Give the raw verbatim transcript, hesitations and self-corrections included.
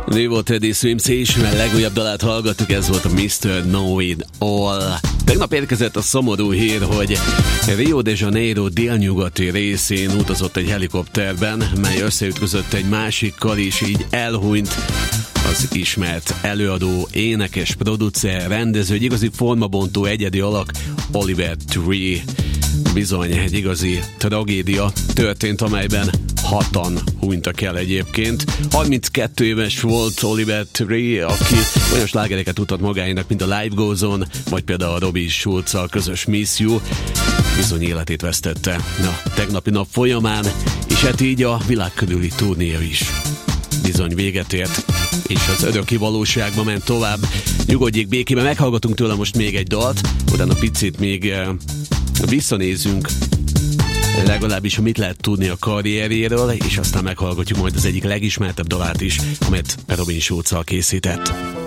Mi volt Eddie Swims és a legújabb dalát hallgattuk, ez volt a miszter Know It All. Tegnap érkezett a szomorú hír, hogy Rio de Janeiro délnyugati részén utazott egy helikopterben, mely összeütközött egy másikkal, és így elhunyt az ismert előadó, énekes, producer, rendező, egy igazi formabontó egyedi alak, Oliver Tree. Bizony, egy igazi tragédia történt, amelyben hatan hunytak el egyébként. harminckét éves volt Oliver Tree, aki olyan slágereket tudhat magáénak, mint a Life Goes On, vagy például a Robbie Schulz-al közös Miss You. Bizony életét vesztette a tegnapi nap folyamán, és hát így a világ körüli turnéja is bizony véget ért, és az öröki valóságba ment tovább. Nyugodjék békében, meghallgatunk tőle most még egy dalt, utána picit még eh, visszanézünk, legalábbis mit lehet tudni a karrierjéről, és aztán meghallgatjuk majd az egyik legismertebb dalát is, amit Robin Schulz-al készített.